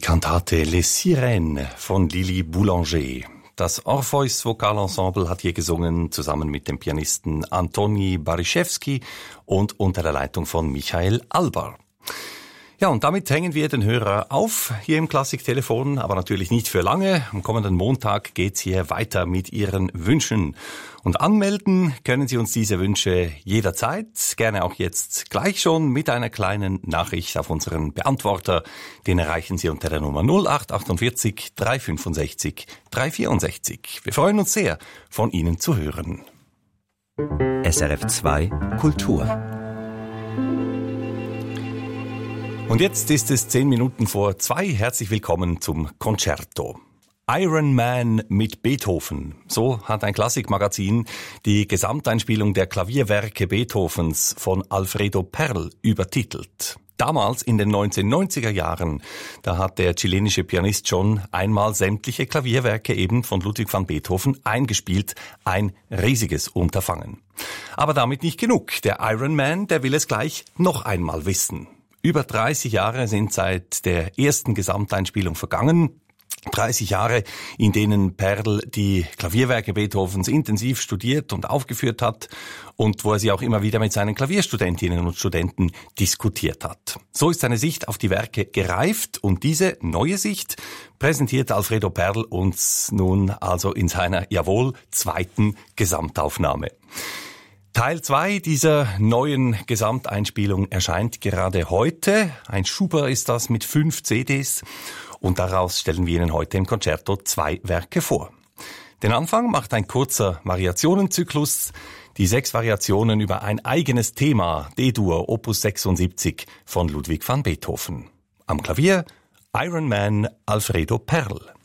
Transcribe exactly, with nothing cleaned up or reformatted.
Kantate Les Sirènes von Lili Boulanger. Das Orpheus Vokalensemble hat hier gesungen, zusammen mit dem Pianisten Antoni Bariszewski und unter der Leitung von Michael Albar. Ja, und damit hängen wir den Hörer auf hier im Klassiktelefon, aber natürlich nicht für lange. Am kommenden Montag geht's hier weiter mit Ihren Wünschen. Und anmelden können Sie uns diese Wünsche jederzeit, gerne auch jetzt gleich schon mit einer kleinen Nachricht auf unseren Beantworter. Den erreichen Sie unter der Nummer null acht achtundvierzig drei fünfundsechzig drei vierundsechzig. Wir freuen uns sehr, von Ihnen zu hören. S R F zwei Kultur. Und jetzt ist es zehn Minuten vor zwei. Herzlich willkommen zum Concerto. Iron Man mit Beethoven. So hat ein Klassikmagazin die Gesamteinspielung der Klavierwerke Beethovens von Alfredo Perl übertitelt. Damals in den neunzehnhundertneunziger Jahren, da hat der chilenische Pianist schon einmal sämtliche Klavierwerke eben von Ludwig van Beethoven eingespielt. Ein riesiges Unterfangen. Aber damit nicht genug. Der Iron Man, der will es gleich noch einmal wissen. Über dreißig Jahre sind seit der ersten Gesamteinspielung vergangen. dreißig Jahre, in denen Perl die Klavierwerke Beethovens intensiv studiert und aufgeführt hat und wo er sie auch immer wieder mit seinen Klavierstudentinnen und Studenten diskutiert hat. So ist seine Sicht auf die Werke gereift und diese neue Sicht präsentiert Alfredo Perl uns nun also in seiner, jawohl, zweiten Gesamtaufnahme. Teil zwei dieser neuen Gesamteinspielung erscheint gerade heute. Ein Schuber ist das mit fünf C Ds und daraus stellen wir Ihnen heute im Concerto zwei Werke vor. Den Anfang macht ein kurzer Variationenzyklus, die sechs Variationen über ein eigenes Thema, D-Dur, Opus sechsundsiebzig von Ludwig van Beethoven. Am Klavier Iron Man Alfredo Perl.